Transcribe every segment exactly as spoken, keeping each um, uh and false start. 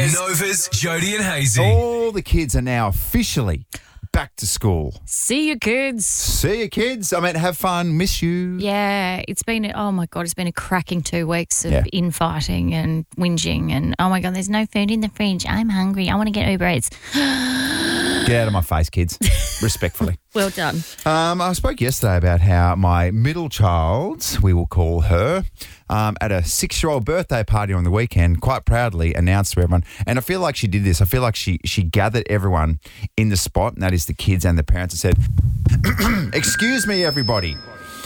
Guys, Nova's Jody and Hazy. all the kids are now officially back to school. See you, kids. See you, kids. I mean, have fun. Miss you. Yeah, it's been, oh my God, it's been a cracking two weeks of Yeah. infighting and whinging and, oh my God, there's no food in the fridge. I'm hungry. I want to get Uber Eats. Get out of my face, kids. Respectfully. Well done. Um, I spoke yesterday about how my middle child, we will call her, um, at a six-year-old birthday party on the weekend, quite proudly announced to everyone, and I feel like she did this. I feel like she she gathered everyone in the spot, and that is the kids and the parents, and said, "Excuse me, everybody.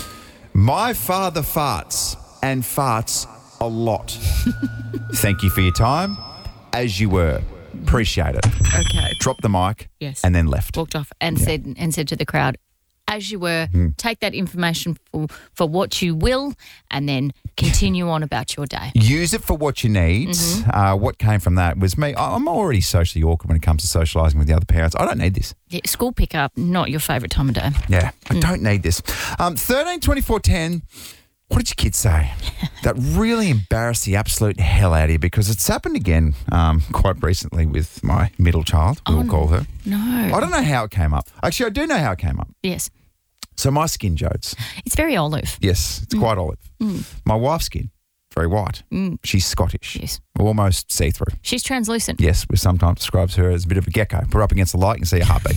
My father farts and farts a lot. Thank you for your time, as you were. Appreciate it." Okay. Dropped the mic, Yes. and then left. Walked off and said and said to the crowd, as you were, Hmm. take that information for, for what you will and then continue on about your day. Use it for what you need. Mm-hmm. Uh, what came from that was me. I- I'm already socially awkward when it comes to socialising with the other parents. I don't need this. Yeah, school pickup, not your favourite time of day. Yeah, I Mm. don't need this. Um, thirteen twenty-four ten. What did your kids say? That really embarrassed the absolute hell out of you because it's happened again um, quite recently with my middle child, we'll call her. No. I don't know how it came up. Actually, I do know how it came up. Yes. So my skin, Jodes. It's very olive. Yes, it's quite olive. My wife's skin, very white. She's Scottish. Yes. Almost see-through. She's translucent. Yes, which sometimes describes her as a bit of a gecko. Put her up against the light, you can see a heartbeat.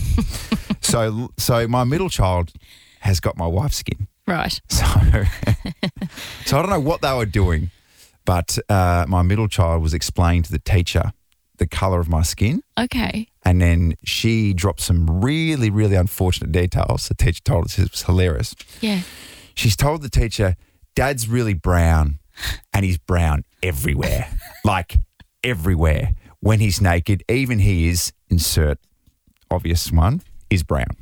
so, so my middle child has got my wife's skin. Right. So, so I don't know what they were doing, but uh, my middle child was explaining to the teacher the colour of my skin, Okay. and then she dropped some really, really unfortunate details. The teacher told us it was hilarious. Yeah. She's told the teacher, Dad's really brown, and he's brown everywhere, like everywhere. When he's naked, even he is, insert obvious one, is brown.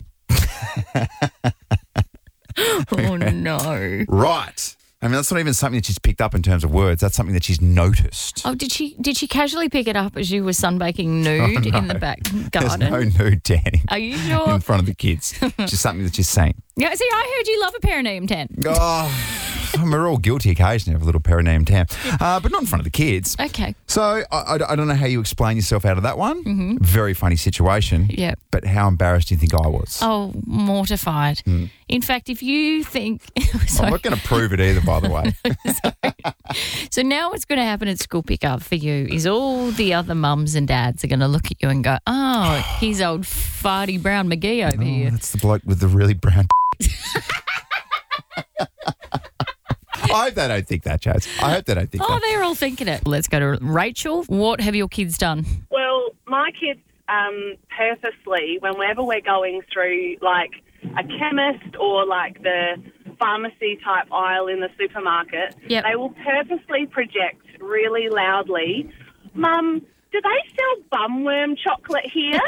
Oh, no. Right. I mean, that's not even something that she's picked up in terms of words. That's something that she's noticed. Oh, did she did she casually pick it up as you were sunbaking nude in the back There's garden? no nude tanning Are you sure? in front of the kids. It's just something that she's seen. Yeah, see, I heard you love a perineum tan. Oh, we're all guilty occasionally of a little perineum tan, uh, but not in front of the kids. Okay. So I, I, I don't know how you explain yourself out of that one. Mm-hmm. Very funny situation. Yeah. But how embarrassed do you think I was? Oh, mortified. In fact, if you think... I'm Sorry. not going to prove it either, by the way. So now what's going to happen at school pickup for you is all the other mums and dads are going to look at you and go, oh, he's old farty brown McGee over Oh, here. that's the bloke with the really brown. I hope they don't think that, Chaz. I hope they don't think Oh, that. they're all thinking it. Let's go to Rachel. What have your kids done? Well, my kids um, purposely, whenever we're going through like a chemist or like the pharmacy type aisle in the supermarket, Yep. they will purposely project really loudly, Mum, do they sell bumworm chocolate here?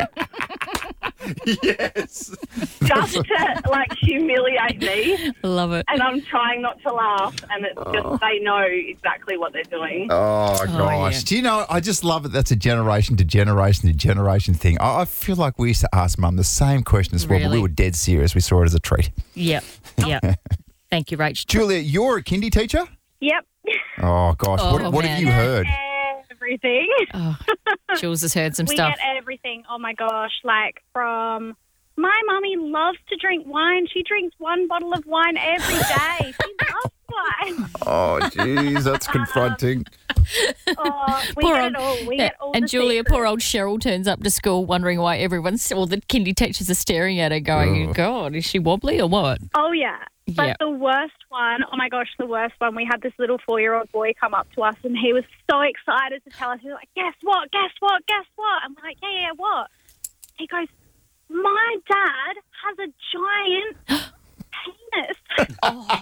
Yes. Just to like humiliate me. Love it. And I'm trying not to laugh, and it's just they know exactly what they're doing. Oh, gosh. yeah. Do you know, I just love it. That's a generation to generation to generation thing. I, I feel like we used to ask Mum the same question as well, but we Really? were dead serious. We saw it as a treat. Yep. Yep. Thank you, Rach. Julia, you're a kindy teacher? Yep. Oh, gosh. Oh, what what have man. you heard? Everything. Oh, Jules has heard some we stuff. get everything. Oh my gosh. Like from my mummy loves to drink wine. She drinks one bottle of wine every day. She loves wine. Oh, jeez, that's confronting. Oh, we Poor get old- it all. We Yeah, get all and the Julia, secrets. poor old Cheryl turns up to school wondering why everyone's, all the kindy teachers are staring at her going, Oh. God, is she wobbly or what? Oh, yeah. But Yep. the worst one, oh my gosh, the worst one, we had this little four-year-old boy come up to us and he was so excited to tell us. He was like, guess what, guess what, guess what? And we're like, yeah, yeah, what? He goes, my dad has a giant penis.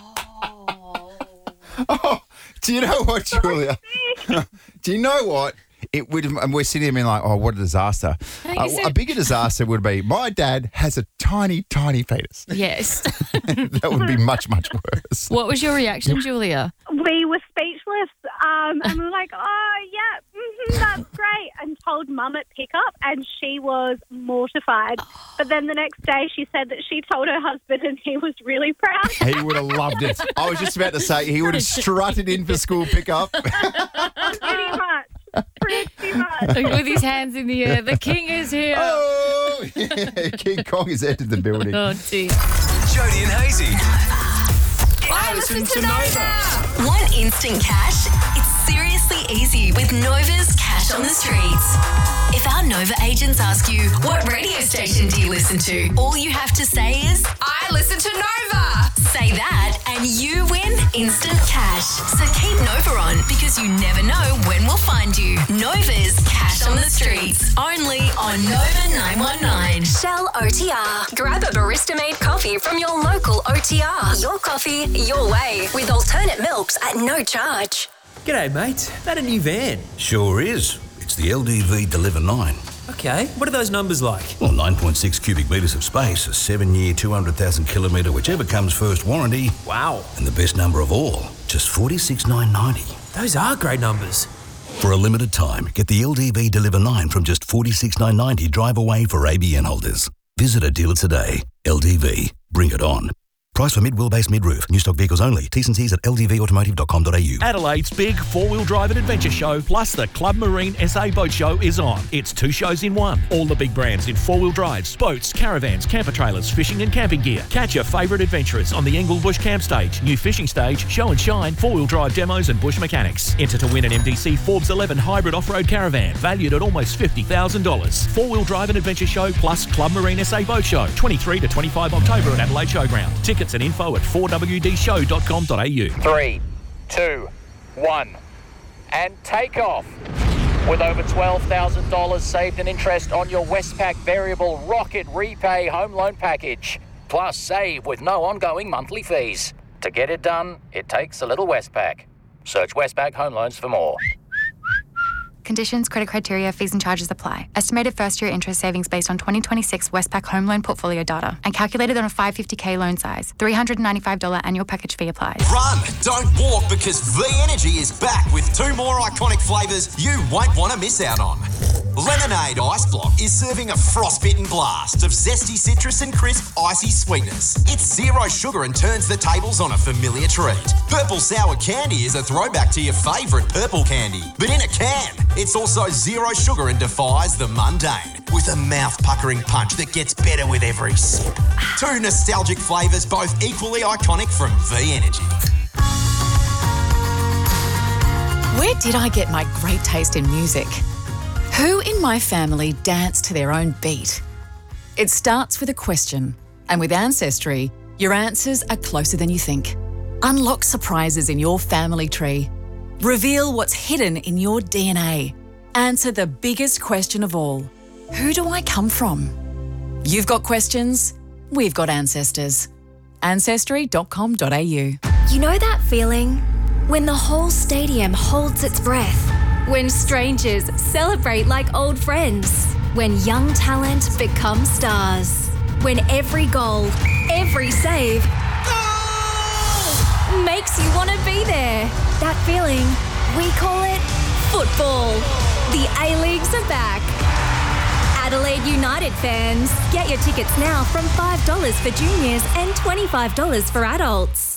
Oh, do you know what, Julia? Do you know what? It would, and we're sitting there being like, oh, what a disaster. Hey, Uh, is a it- bigger disaster would be my dad has a tiny, tiny penis. Yes. That would be much, much worse. What was your reaction, Julia? We were speechless um, and we were like, oh, yeah, mm-hmm, that's great, and told Mum at pickup, and she was mortified. But then the next day she said that she told her husband and he was really proud. He would have loved it. I was just about to say he would have strutted in for school pickup. Pretty much. Pretty very much. With his hands in the air. The king is here. Oh, King Kong has entered the building. Oh, dear. Jody and Hazy. I listen to Nova. Want instant cash? It's seriously easy with Nova's Cash on the Streets. If our Nova agents ask you, what radio station do you listen to? All you have to say is, I listen to Nova. Say that and you win instant cash. So keep Nova on because you never know when we'll find you. Nova's Cash on the Streets. Only on Nova nine one nine. Shell O T R. Grab a barista-made coffee from your local O T R. Your coffee, your way. With alternate milks at no charge. G'day, mate. That a new van? Sure is. It's the L D V Deliver nine. Okay, what are those numbers like? Well, nine point six cubic metres of space, a seven-year, two hundred thousand kilometre, whichever comes first warranty. Wow. And the best number of all, just forty-six thousand nine hundred ninety. Those are great numbers. For a limited time, get the L D V Deliver nine from just forty-six thousand nine hundred ninety drive away for A B N holders. Visit a dealer today. L D V. Bring it on. Price for mid-wheelbase, mid-roof. New stock vehicles only. T's and C's at l d v automotive dot com dot a u. Adelaide's big four-wheel drive and adventure show plus the Club Marine S A Boat Show is on. It's two shows in one. All the big brands in four-wheel drives, boats, caravans, camper trailers, fishing and camping gear. Catch your favourite adventurers on the Engle Bush Camp Stage, new fishing stage, show and shine, four-wheel drive demos and bush mechanics. Enter to win an M D C Forbes eleven hybrid off-road caravan valued at almost fifty thousand dollars. Four-wheel drive and adventure show plus Club Marine S A Boat Show, twenty-three to twenty-five October at Adelaide Showground. Tickets and info at four w d show dot com dot a u. Three, two, one, and take off. With over twelve thousand dollars saved in interest on your Westpac Variable Rocket Repay Home Loan Package. Plus save with no ongoing monthly fees. To get it done, it takes a little Westpac. Search Westpac Home Loans for more. Conditions, credit criteria, fees and charges apply. Estimated first-year interest savings based on twenty twenty-six Westpac home loan portfolio data and calculated on a five hundred fifty thousand loan size. three hundred ninety-five dollars annual package fee applies. Run, don't walk, because V Energy is back with two more iconic flavours you won't want to miss out on. Lemonade Ice Block is serving a frost-bitten blast of zesty citrus and crisp icy sweetness. It's zero sugar and turns the tables on a familiar treat. Purple Sour Candy is a throwback to your favourite purple candy, but in a can. It's also zero sugar and defies the mundane, with a mouth-puckering punch that gets better with every sip. Two nostalgic flavours, both equally iconic from V Energy. Where did I get my great taste in music? Who in my family dance to their own beat? It starts with a question, and with Ancestry, your answers are closer than you think. Unlock surprises in your family tree. Reveal what's hidden in your D N A. Answer the biggest question of all. Who do I come from? You've got questions, we've got ancestors. ancestry dot com dot a u. You know that feeling? When the whole stadium holds its breath. When strangers celebrate like old friends. When young talent becomes stars. When every goal, every save makes you want to be there. That feeling, we call it football. The A-Leagues are back. Adelaide United fans, get your tickets now from five dollars for juniors and twenty-five dollars for adults.